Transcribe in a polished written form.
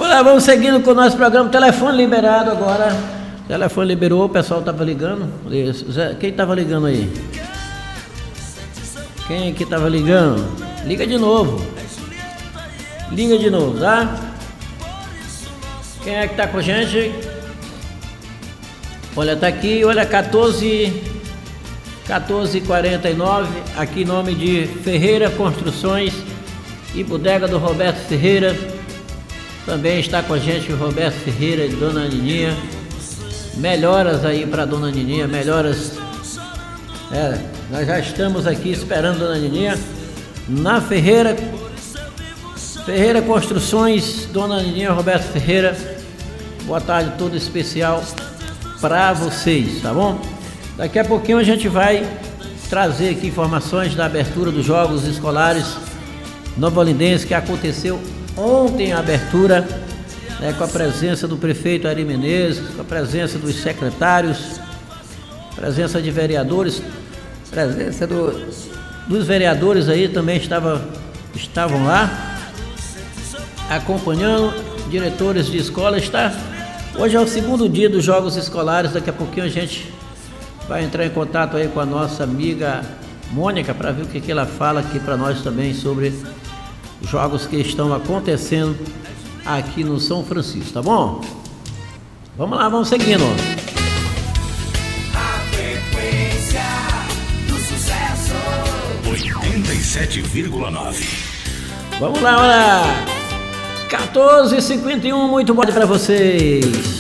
Vamos lá, vamos seguindo com o nosso programa. Telefone liberado agora. O telefone liberou, o pessoal estava ligando. Quem estava ligando aí? Quem que estava ligando? Liga de novo. Liga de novo, tá? Quem é que tá com a gente? Olha, tá aqui, olha, 14h49, aqui em nome de Ferreira Construções e Bodega do Roberto Ferreira. Também está com a gente o Roberto Ferreira e Dona Nininha. Melhoras aí para Dona Nininha, melhoras. Nós já estamos aqui esperando Dona Nininha na Ferreira Construções, Dona Nininha, Roberto Ferreira. Boa tarde, todo especial para vocês, tá bom? Daqui a pouquinho a gente vai trazer aqui informações da abertura dos Jogos Escolares Novolindenses, que aconteceu ontem, a abertura, com a presença do prefeito Ari Menezes, com a presença dos secretários, presença de vereadores, presença dos vereadores aí também estavam lá, acompanhando, diretores de escola. Hoje é o segundo dia dos Jogos Escolares. Daqui a pouquinho a gente vai entrar em contato aí com a nossa amiga Mônica para ver o que ela fala aqui para nós também sobre jogos que estão acontecendo aqui no São Francisco, tá bom? Vamos lá, vamos seguindo. A frequência do sucesso 87,9. Vamos lá, olha, 14h51, muito bom para vocês.